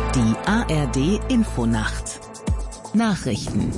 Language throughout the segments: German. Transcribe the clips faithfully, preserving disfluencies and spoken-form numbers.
Die A R D-Infonacht. Nachrichten.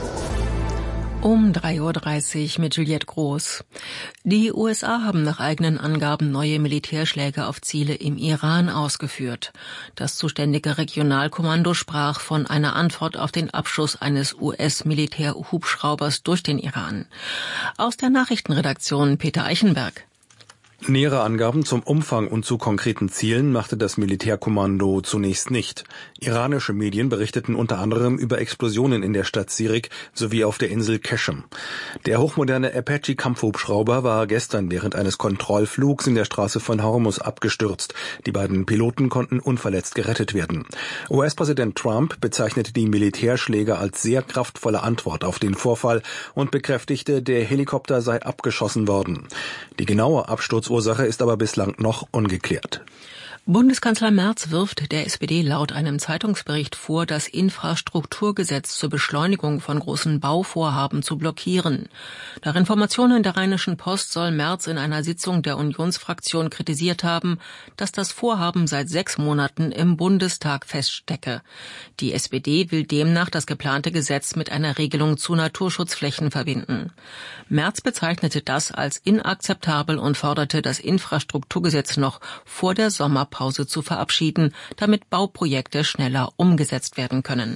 Um drei Uhr dreißig mit Juliette Groß. Die U S A haben nach eigenen Angaben neue Militärschläge auf Ziele im Iran ausgeführt. Das zuständige Regionalkommando sprach von einer Antwort auf den Abschuss eines U S-Militärhubschraubers durch den Iran. Aus der Nachrichtenredaktion Peter Eichenberg. Nähere Angaben zum Umfang und zu konkreten Zielen machte das Militärkommando zunächst nicht. Iranische Medien berichteten unter anderem über Explosionen in der Stadt Sirik sowie auf der Insel Qeshm. Der hochmoderne Apache-Kampfhubschrauber war gestern während eines Kontrollflugs in der Straße von Hormuz abgestürzt. Die beiden Piloten konnten unverletzt gerettet werden. U S-Präsident Trump bezeichnete die Militärschläge als sehr kraftvolle Antwort auf den Vorfall und bekräftigte, der Helikopter sei abgeschossen worden. Die genaue Absturzursache ist aber bislang noch ungeklärt. Bundeskanzler Merz wirft der S P D laut einem Zeitungsbericht vor, das Infrastrukturgesetz zur Beschleunigung von großen Bauvorhaben zu blockieren. Nach Informationen der Rheinischen Post soll Merz in einer Sitzung der Unionsfraktion kritisiert haben, dass das Vorhaben seit sechs Monaten im Bundestag feststecke. Die S P D will demnach das geplante Gesetz mit einer Regelung zu Naturschutzflächen verbinden. Merz bezeichnete das als inakzeptabel und forderte, das Infrastrukturgesetz noch vor der Sommerpause Pause zu verabschieden, damit Bauprojekte schneller umgesetzt werden können.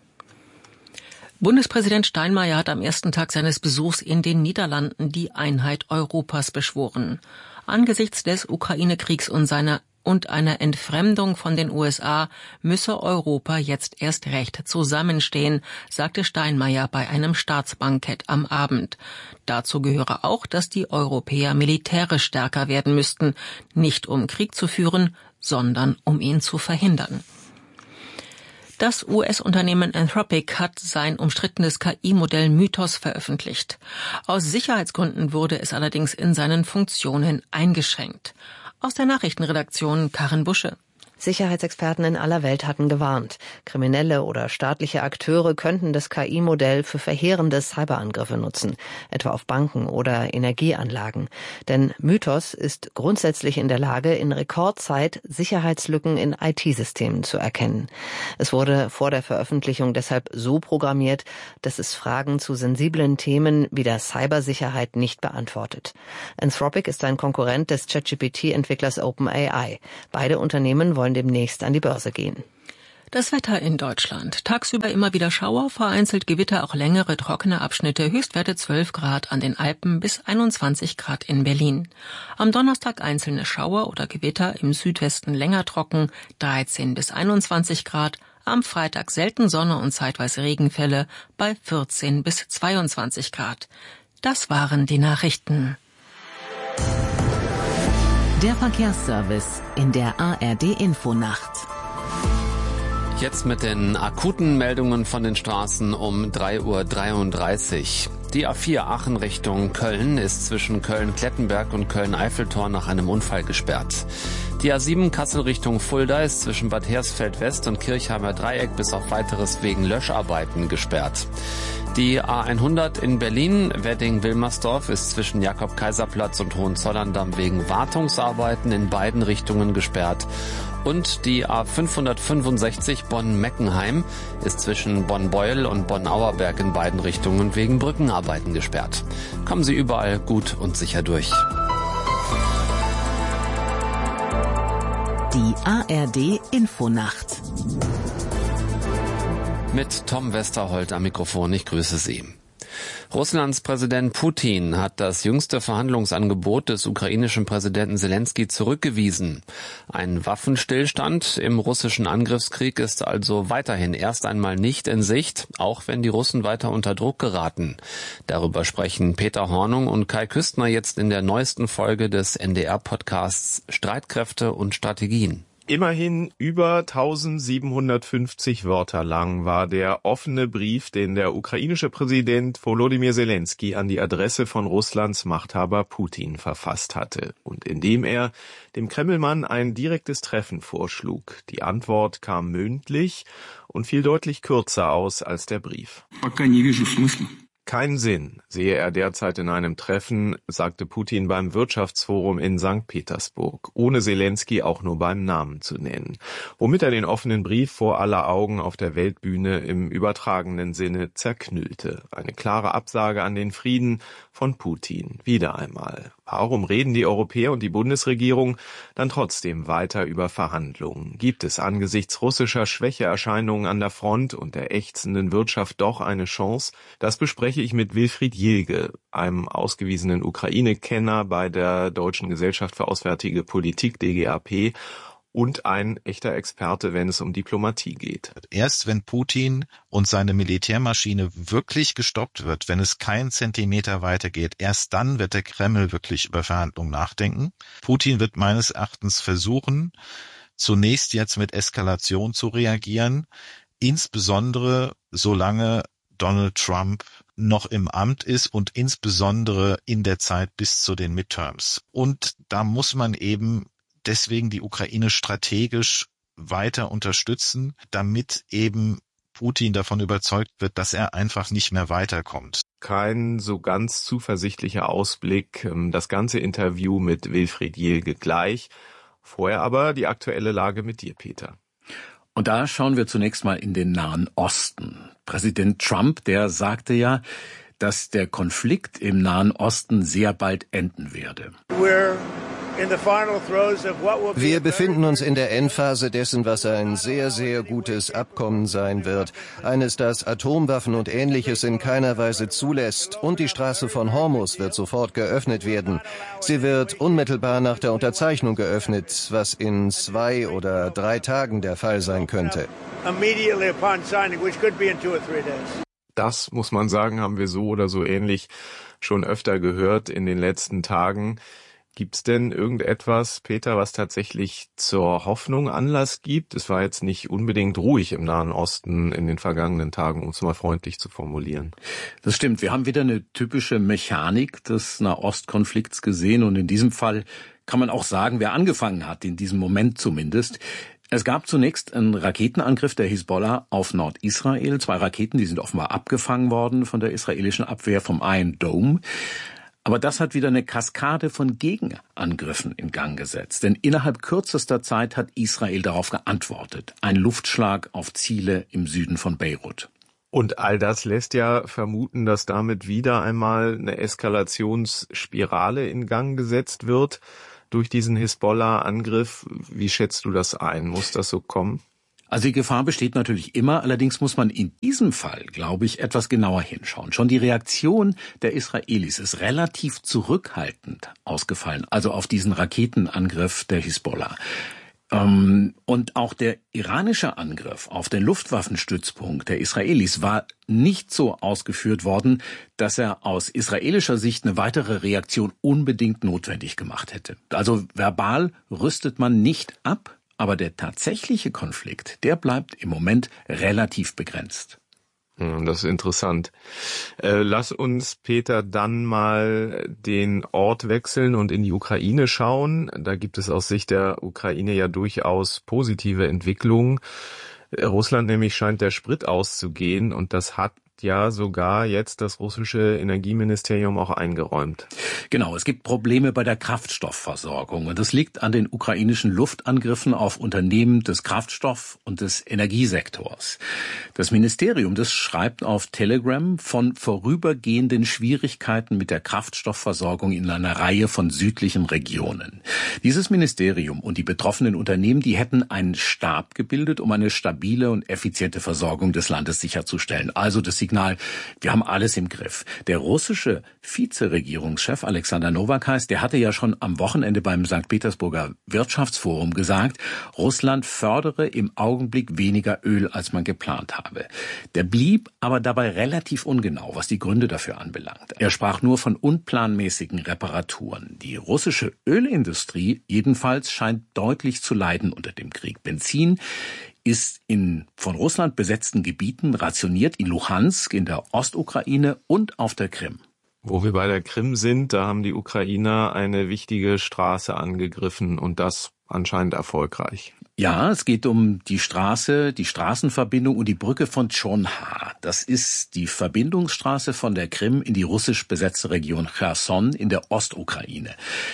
Bundespräsident Steinmeier hat am ersten Tag seines Besuchs in den Niederlanden die Einheit Europas beschworen. Angesichts des Ukraine-Kriegs und seiner und einer Entfremdung von den U S A müsse Europa jetzt erst recht zusammenstehen, sagte Steinmeier bei einem Staatsbankett am Abend. Dazu gehöre auch, dass die Europäer militärisch stärker werden müssten, nicht um Krieg zu führen, sondern um ihn zu verhindern. Das U S-Unternehmen Anthropic hat sein umstrittenes K I-Modell Mythos veröffentlicht. Aus Sicherheitsgründen wurde es allerdings in seinen Funktionen eingeschränkt. Aus der Nachrichtenredaktion Karin Busche. Sicherheitsexperten in aller Welt hatten gewarnt. Kriminelle oder staatliche Akteure könnten das K I-Modell für verheerende Cyberangriffe nutzen, etwa auf Banken oder Energieanlagen. Denn Mythos ist grundsätzlich in der Lage, in Rekordzeit Sicherheitslücken in I T-Systemen zu erkennen. Es wurde vor der Veröffentlichung deshalb so programmiert, dass es Fragen zu sensiblen Themen wie der Cybersicherheit nicht beantwortet. Anthropic ist ein Konkurrent des ChatGPT-Entwicklers OpenAI. Beide Unternehmen wollen demnächst an die Börse gehen. Das Wetter in Deutschland. Tagsüber immer wieder Schauer, vereinzelt Gewitter, auch längere trockene Abschnitte. Höchstwerte zwölf Grad an den Alpen bis einundzwanzig Grad in Berlin. Am Donnerstag einzelne Schauer oder Gewitter, im Südwesten länger trocken, dreizehn bis einundzwanzig Grad. Am Freitag selten Sonne und zeitweise Regenfälle bei vierzehn bis zweiundzwanzig Grad. Das waren die Nachrichten. Der Verkehrsservice in der A R D-Infonacht. Jetzt mit den akuten Meldungen von den Straßen um drei Uhr dreiunddreißig. Die A vier Aachen Richtung Köln ist zwischen Köln-Klettenberg und Köln-Eiffeltor nach einem Unfall gesperrt. Die A sieben Kassel Richtung Fulda ist zwischen Bad Hersfeld West und Kirchheimer Dreieck bis auf weiteres wegen Löscharbeiten gesperrt. Die A hundert in Berlin, Wedding-Wilmersdorf, ist zwischen Jakob-Kaiser-Platz und Hohenzollern-Damm wegen Wartungsarbeiten in beiden Richtungen gesperrt. Und die A fünfhundertfünfundsechzig Bonn-Meckenheim ist zwischen Bonn-Beuel und Bonn-Auerberg in beiden Richtungen wegen Brückenarbeiten gesperrt. Kommen Sie überall gut und sicher durch. Die A R D-Infonacht. Mit Tom Westerholt am Mikrofon, ich grüße Sie. Russlands Präsident Putin hat das jüngste Verhandlungsangebot des ukrainischen Präsidenten Selenskyj zurückgewiesen. Ein Waffenstillstand im russischen Angriffskrieg ist also weiterhin erst einmal nicht in Sicht, auch wenn die Russen weiter unter Druck geraten. Darüber sprechen Peter Hornung und Kai Küstner jetzt in der neuesten Folge des N D R-Podcasts Streitkräfte und Strategien. Immerhin über eintausendsiebenhundertfünfzig Wörter lang war der offene Brief, den der ukrainische Präsident Volodymyr Selenskyj an die Adresse von Russlands Machthaber Putin verfasst hatte und in dem er dem Kremlmann ein direktes Treffen vorschlug. Die Antwort kam mündlich und fiel deutlich kürzer aus als der Brief. keinen Sinn, sehe er derzeit in einem Treffen, sagte Putin beim Wirtschaftsforum in Sankt Petersburg, ohne Selenskyj auch nur beim Namen zu nennen, womit er den offenen Brief vor aller Augen auf der Weltbühne im übertragenen Sinne zerknüllte. Eine klare Absage an den Frieden von Putin. Wieder einmal. Warum reden die Europäer und die Bundesregierung dann trotzdem weiter über Verhandlungen? Gibt es angesichts russischer Schwächeerscheinungen an der Front und der ächzenden Wirtschaft doch eine Chance? Das bespreche ich mit Wilfried Jilge, einem ausgewiesenen Ukraine-Kenner bei der Deutschen Gesellschaft für Auswärtige Politik, D G A P, und ein echter Experte, wenn es um Diplomatie geht. Erst wenn Putin und seine Militärmaschine wirklich gestoppt wird, wenn es keinen Zentimeter weitergeht, erst dann wird der Kreml wirklich über Verhandlungen nachdenken. Putin wird meines Erachtens versuchen, zunächst jetzt mit Eskalation zu reagieren, insbesondere solange Donald Trump noch im Amt ist und insbesondere in der Zeit bis zu den Midterms. Und da muss man eben deswegen die Ukraine strategisch weiter unterstützen, damit eben Putin davon überzeugt wird, dass er einfach nicht mehr weiterkommt. Kein so ganz zuversichtlicher Ausblick, das ganze Interview mit Wilfried Jilge gleich. Vorher aber die aktuelle Lage mit dir, Peter. Und da schauen wir zunächst mal in den Nahen Osten. Präsident Trump, der sagte ja, dass der Konflikt im Nahen Osten sehr bald enden werde. We're Wir befinden uns in der Endphase dessen, was ein sehr, sehr gutes Abkommen sein wird. Eines, das Atomwaffen und Ähnliches in keiner Weise zulässt. Und die Straße von Hormuz wird sofort geöffnet werden. Sie wird unmittelbar nach der Unterzeichnung geöffnet, was in zwei oder drei Tagen der Fall sein könnte. Das, muss man sagen, haben wir so oder so ähnlich schon öfter gehört in den letzten Tagen. Gibt's denn irgendetwas, Peter, was tatsächlich zur Hoffnung Anlass gibt? Es war jetzt nicht unbedingt ruhig im Nahen Osten in den vergangenen Tagen, um es mal freundlich zu formulieren. Das stimmt. Wir haben wieder eine typische Mechanik des Nahostkonflikts gesehen. Und in diesem Fall kann man auch sagen, wer angefangen hat, in diesem Moment zumindest. Es gab zunächst einen Raketenangriff der Hisbollah auf Nordisrael. Zwei Raketen, die sind offenbar abgefangen worden von der israelischen Abwehr vom Iron Dome. Aber das hat wieder eine Kaskade von Gegenangriffen in Gang gesetzt. Denn innerhalb kürzester Zeit hat Israel darauf geantwortet. Ein Luftschlag auf Ziele im Süden von Beirut. Und all das lässt ja vermuten, dass damit wieder einmal eine Eskalationsspirale in Gang gesetzt wird durch diesen Hisbollah-Angriff. Wie schätzt du das ein? Muss das so kommen? Also die Gefahr besteht natürlich immer, allerdings muss man in diesem Fall, glaube ich, etwas genauer hinschauen. Schon die Reaktion der Israelis ist relativ zurückhaltend ausgefallen, also auf diesen Raketenangriff der Hisbollah. Und auch der iranische Angriff auf den Luftwaffenstützpunkt der Israelis war nicht so ausgeführt worden, dass er aus israelischer Sicht eine weitere Reaktion unbedingt notwendig gemacht hätte. Also verbal rüstet man nicht ab, aber der tatsächliche Konflikt, der bleibt im Moment relativ begrenzt. Das ist interessant. Äh, lass uns, Peter, dann mal den Ort wechseln und in die Ukraine schauen. Da gibt es aus Sicht der Ukraine ja durchaus positive Entwicklungen. Russland nämlich scheint der Sprit auszugehen und das hat ja sogar jetzt das russische Energieministerium auch eingeräumt. Genau, es gibt Probleme bei der Kraftstoffversorgung und das liegt an den ukrainischen Luftangriffen auf Unternehmen des Kraftstoff- und des Energiesektors. Das Ministerium, das schreibt auf Telegram von vorübergehenden Schwierigkeiten mit der Kraftstoffversorgung in einer Reihe von südlichen Regionen. Dieses Ministerium und die betroffenen Unternehmen, die hätten einen Stab gebildet, um eine stabile und effiziente Versorgung des Landes sicherzustellen. Also das Signal, wir haben alles im Griff. Der russische Vizeregierungschef Alexander Nowak heißt, der hatte ja schon am Wochenende beim Sankt Petersburger Wirtschaftsforum gesagt, Russland fördere im Augenblick weniger Öl, als man geplant habe. Der blieb aber dabei relativ ungenau, was die Gründe dafür anbelangt. Er sprach nur von unplanmäßigen Reparaturen. Die russische Ölindustrie jedenfalls scheint deutlich zu leiden unter dem Krieg. Benzin ist in von Russland besetzten Gebieten rationiert, in Luhansk, in der Ostukraine und auf der Krim. Wo wir bei der Krim sind, da haben die Ukrainer eine wichtige Straße angegriffen und das anscheinend erfolgreich. Ja, es geht um die Straße, die Straßenverbindung und die Brücke von Tschonha. Das ist die Verbindungsstraße von der Krim in die russisch besetzte Region Cherson in der Ostukraine.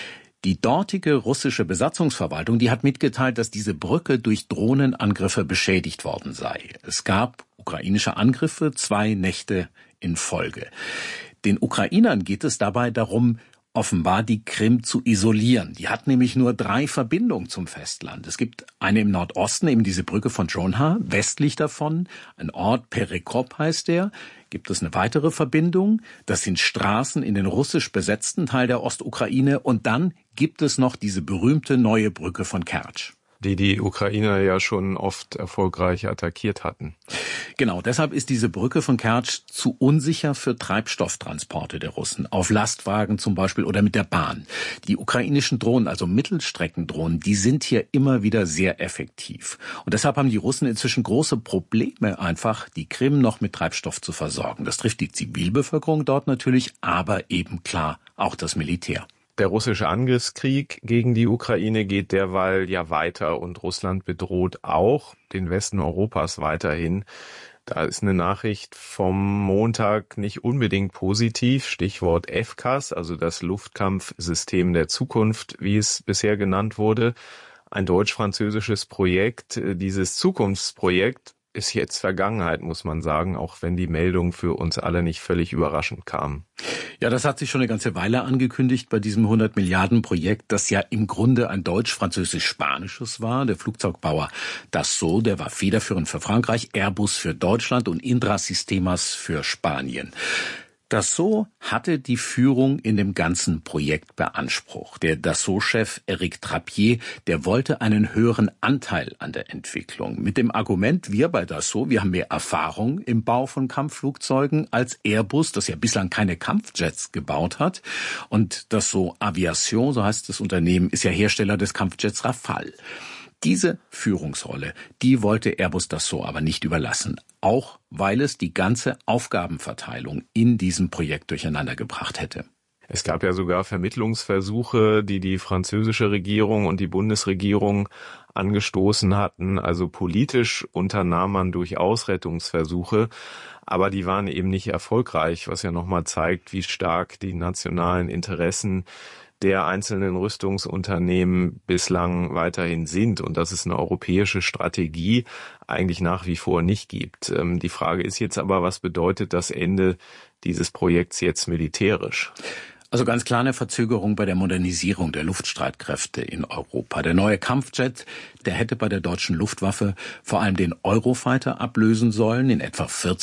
Die dortige russische Besatzungsverwaltung, die hat mitgeteilt, dass diese Brücke durch Drohnenangriffe beschädigt worden sei. Es gab ukrainische Angriffe, zwei Nächte in Folge. Den Ukrainern geht es dabei darum, offenbar die Krim zu isolieren. Die hat nämlich nur drei Verbindungen zum Festland. Es gibt eine im Nordosten, eben diese Brücke von Jonha, westlich davon, ein Ort, Perekop heißt der, gibt es eine weitere Verbindung. Das sind Straßen in den russisch besetzten Teil der Ostukraine. Und dann gibt es noch diese berühmte neue Brücke von Kertsch, die die Ukrainer ja schon oft erfolgreich attackiert hatten. Genau, deshalb ist diese Brücke von Kertsch zu unsicher für Treibstofftransporte der Russen, auf Lastwagen zum Beispiel oder mit der Bahn. Die ukrainischen Drohnen, also Mittelstreckendrohnen, die sind hier immer wieder sehr effektiv. Und deshalb haben die Russen inzwischen große Probleme, einfach die Krim noch mit Treibstoff zu versorgen. Das trifft die Zivilbevölkerung dort natürlich, aber eben klar auch das Militär. Der russische Angriffskrieg gegen die Ukraine geht derweil ja weiter und Russland bedroht auch den Westen Europas weiterhin. Da ist eine Nachricht vom Montag nicht unbedingt positiv, Stichwort F C A S, also das Luftkampfsystem der Zukunft, wie es bisher genannt wurde. Ein deutsch-französisches Projekt. Dieses Zukunftsprojekt ist jetzt Vergangenheit, muss man sagen, auch wenn die Meldung für uns alle nicht völlig überraschend kam. Ja, das hat sich schon eine ganze Weile angekündigt bei diesem hundert Milliarden Projekt, das ja im Grunde ein deutsch-französisch-spanisches war. Der Flugzeugbauer Dassault, der war federführend für Frankreich, Airbus für Deutschland und Indra Sistemas für Spanien. Dassault hatte die Führung in dem ganzen Projekt beansprucht. Der Dassault-Chef Éric Trappier, der wollte einen höheren Anteil an der Entwicklung. Mit dem Argument, wir bei Dassault, wir haben mehr Erfahrung im Bau von Kampfflugzeugen als Airbus, das ja bislang keine Kampfjets gebaut hat. Und Dassault Aviation, so heißt das Unternehmen, ist ja Hersteller des Kampfjets Rafale. Diese Führungsrolle, die wollte Airbus Dassault aber nicht überlassen, auch weil es die ganze Aufgabenverteilung in diesem Projekt durcheinander gebracht hätte. Es gab ja sogar Vermittlungsversuche, die die französische Regierung und die Bundesregierung angestoßen hatten. Also politisch unternahm man durchaus Rettungsversuche, aber die waren eben nicht erfolgreich, was ja nochmal zeigt, wie stark die nationalen Interessen der einzelnen Rüstungsunternehmen bislang weiterhin sind und dass es eine europäische Strategie eigentlich nach wie vor nicht gibt. Die Frage ist jetzt aber, was bedeutet das Ende dieses Projekts jetzt militärisch? Also ganz klar eine Verzögerung bei der Modernisierung der Luftstreitkräfte in Europa. Der neue Kampfjet, der hätte bei der deutschen Luftwaffe vor allem den Eurofighter ablösen sollen, in etwa vierzig